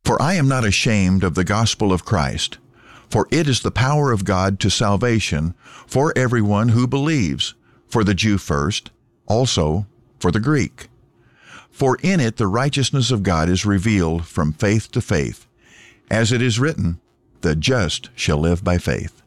For I am not ashamed of the gospel of Christ, for it is the power of God to salvation for everyone who believes, for the Jew first, also for the Greek. For in it the righteousness of God is revealed from faith to faith, as it is written, the just shall live by faith.